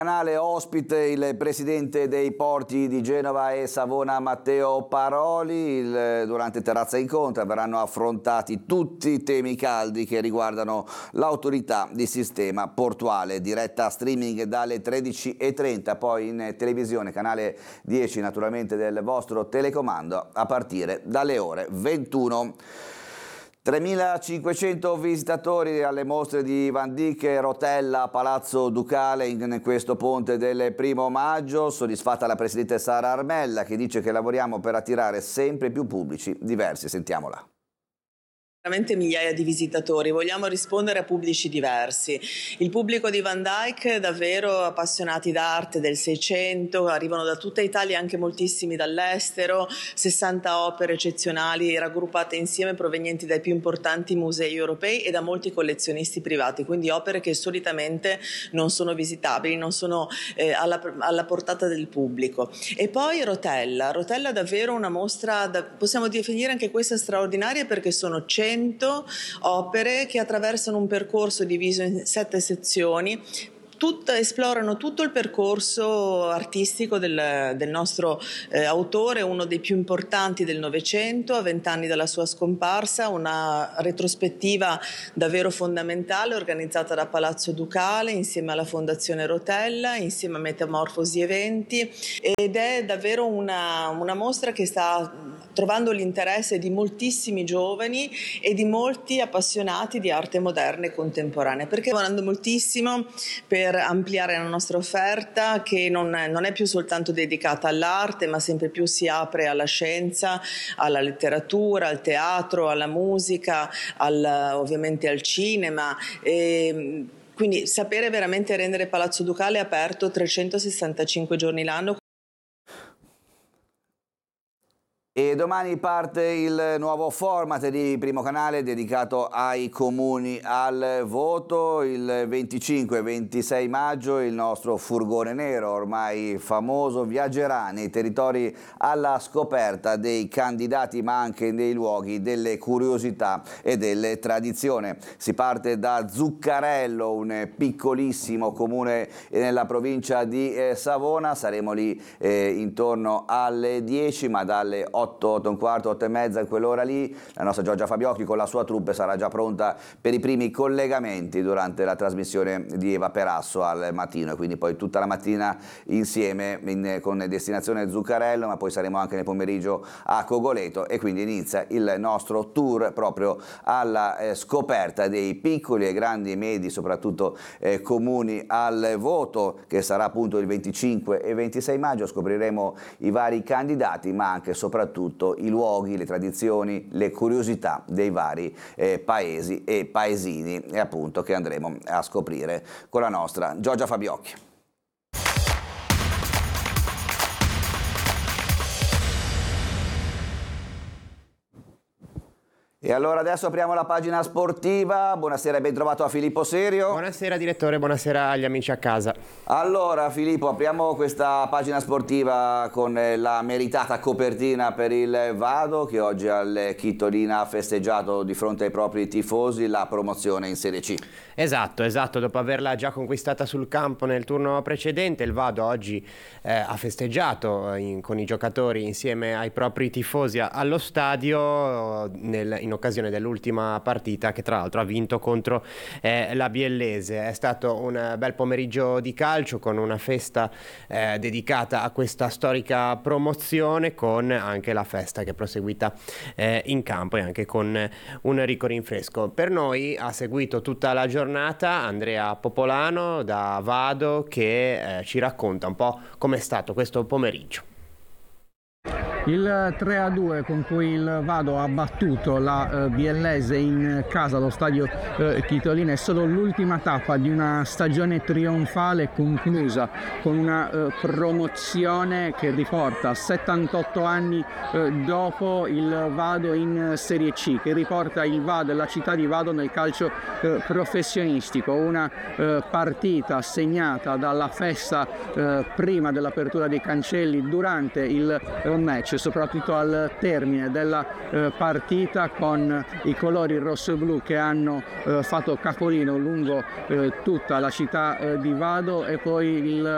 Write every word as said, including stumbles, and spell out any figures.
Canale ospite il presidente dei porti di Genova e Savona Matteo Paroli. Il, durante Terrazza Incontra verranno affrontati tutti i temi caldi che riguardano l'autorità di sistema portuale. Diretta streaming dalle tredici e trenta, poi in televisione, canale dieci naturalmente del vostro telecomando, a partire dalle ore ventuno. tremilacinquecento visitatori alle mostre di Van Dyck e Rotella a Palazzo Ducale in questo ponte del primo maggio. Soddisfatta la presidente Sara Armella, che dice che lavoriamo per attirare sempre più pubblici diversi. Sentiamola. Veramente migliaia di visitatori, vogliamo rispondere a pubblici diversi. Il pubblico di Van Dyck, davvero appassionati d'arte del Seicento, arrivano da tutta Italia, anche moltissimi dall'estero, sessanta opere eccezionali raggruppate insieme provenienti dai più importanti musei europei e da molti collezionisti privati, quindi opere che solitamente non sono visitabili, non sono eh, alla, alla portata del pubblico. E poi Rotella, Rotella davvero una mostra, da, possiamo definire anche questa straordinaria, perché sono cento opere che attraversano un percorso diviso in sette sezioni. Tutta, esplorano tutto il percorso artistico del, del nostro eh, autore, uno dei più importanti del Novecento, a vent'anni dalla sua scomparsa, una retrospettiva davvero fondamentale organizzata da Palazzo Ducale insieme alla Fondazione Rotella, insieme a Metamorfosi Eventi, ed è davvero una, una mostra che sta trovando l'interesse di moltissimi giovani e di molti appassionati di arte moderna e contemporanea, perché lavorando moltissimo per ampliare la nostra offerta, che non è, non è più soltanto dedicata all'arte, ma sempre più si apre alla scienza, alla letteratura, al teatro, alla musica, al, ovviamente al cinema. E quindi sapere veramente rendere Palazzo Ducale aperto trecentosessantacinque giorni l'anno. E domani parte il nuovo format di Primo Canale dedicato ai comuni al voto. Il venticinque e ventisei maggio il nostro furgone nero, ormai famoso, viaggerà nei territori alla scoperta dei candidati, ma anche dei luoghi, delle curiosità e delle tradizioni. Si parte da Zuccarello, un piccolissimo comune nella provincia di eh, Savona. Saremo lì eh, intorno alle dieci, ma dalle otto, otto e un quarto, otto e mezza, in quell'ora lì, la nostra Giorgia Fabiocchi con la sua troupe sarà già pronta per i primi collegamenti durante la trasmissione di Eva Perasso al mattino, e quindi poi tutta la mattina insieme in, con destinazione Zuccarello, ma poi saremo anche nel pomeriggio a Cogoleto, e quindi inizia il nostro tour proprio alla eh, scoperta dei piccoli e grandi e medi, soprattutto eh, comuni al voto, che sarà appunto il venticinque e ventisei maggio. Scopriremo i vari candidati, ma anche soprattutto i luoghi, le tradizioni, le curiosità dei vari eh, paesi e paesini, e appunto che andremo a scoprire con la nostra Giorgia Fabiocchi. E allora adesso apriamo la pagina sportiva. Buonasera e ben trovato a Filippo Serio. Buonasera direttore, buonasera agli amici a casa. Allora Filippo, apriamo questa pagina sportiva con la meritata copertina per il Vado, che oggi al Chitolina ha festeggiato di fronte ai propri tifosi la promozione in Serie C. Esatto, esatto, dopo averla già conquistata sul campo nel turno precedente, il Vado oggi eh, ha festeggiato in, con i giocatori insieme ai propri tifosi allo stadio nel, in occasione dell'ultima partita, che tra l'altro ha vinto contro eh, la Biellese. È stato un bel pomeriggio di calcio con una festa eh, dedicata a questa storica promozione, con anche la festa che è proseguita eh, in campo e anche con un ricco rinfresco. Per noi ha seguito tutta la giornata Andrea Popolano da Vado, che eh, ci racconta un po' com'è stato questo pomeriggio. Il tre a due con cui il Vado ha battuto la eh, Biellese in casa allo stadio eh, Chitolina è solo l'ultima tappa di una stagione trionfale conclusa con una eh, promozione che riporta settantotto anni eh, dopo il Vado in Serie C, che riporta il Vado e la città di Vado nel calcio eh, professionistico. Una eh, partita segnata dalla festa eh, prima dell'apertura dei cancelli, durante il eh, match, soprattutto al termine della eh, partita, con i colori rosso e blu che hanno eh, fatto capolino lungo eh, tutta la città eh, di Vado, e poi il